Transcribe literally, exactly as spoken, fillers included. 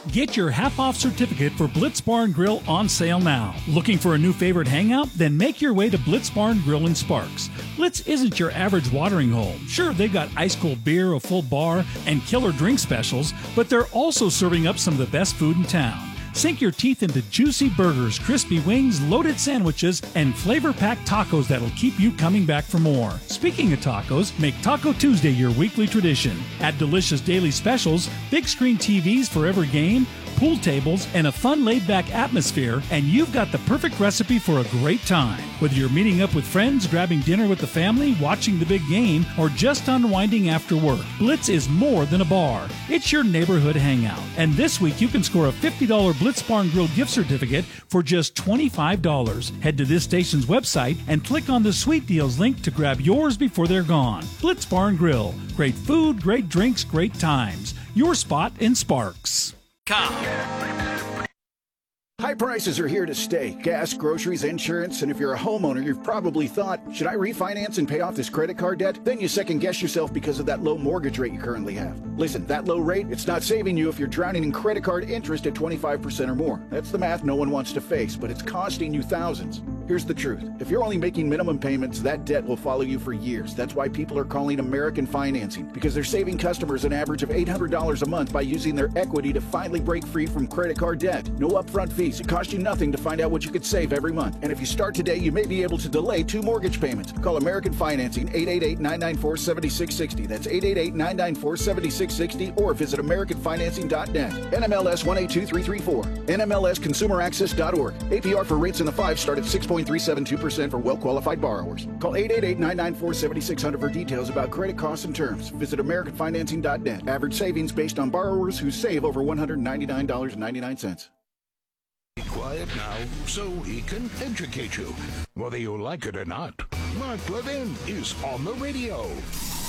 Get your half-off certificate for Blitz Bar and Grill on sale now. Looking for a new favorite hangout? Then make your way to Blitz Bar and Grill in Sparks. Blitz isn't your average watering hole. Sure, they've got ice-cold beer, a full bar, and killer drink specials, but they're also serving up some of the best food in town. Sink your teeth into juicy burgers, crispy wings, loaded sandwiches, and flavor-packed tacos that'll keep you coming back for more. Speaking of tacos, make Taco Tuesday your weekly tradition. Add delicious daily specials, big screen T Vs for every game, pool tables, and a fun laid-back atmosphere, and you've got the perfect recipe for a great time. Whether you're meeting up with friends, grabbing dinner with the family, watching the big game, or just unwinding after work, Blitz is more than a bar. It's your neighborhood hangout. And this week you can score a fifty dollars Blitz Bar and Grill gift certificate for just twenty-five dollars. Head to this station's website and click on the Sweet Deals link to grab yours before they're gone. Blitz Bar and Grill. Great food, great drinks, great times. Your spot in Sparks. High prices are here to stay. Gas, groceries, insurance, and if you're a homeowner, you've probably thought, should I refinance and pay off this credit card debt? Then you second guess yourself because of that low mortgage rate you currently have. Listen, that low rate, it's not saving you if you're drowning in credit card interest at twenty-five percent or more. That's the math no one wants to face, but it's costing you thousands. Here's the truth. If you're only making minimum payments, that debt will follow you for years. That's why people are calling American Financing, because they're saving customers an average of eight hundred dollars a month by using their equity to finally break free from credit card debt. No upfront fees. It costs you nothing to find out what you could save every month. And if you start today, you may be able to delay two mortgage payments. Call American Financing, eight eight eight, nine nine four, seven six six zero. That's eight eight eight, nine nine four, seven six six zero, or visit American Financing dot net. N M L S one eight two three three four. N M L S consumer access dot org. A P R for rates in the five start at six point three seven two percent for well-qualified borrowers. Call eight eight eight, nine nine four, seven six zero zero for details about credit costs and terms. Visit American Financing dot net. Average savings based on borrowers who save over one hundred ninety-nine dollars and ninety-nine cents. Be quiet now so he can educate you, whether you like it or not. Mark Levin is on the radio.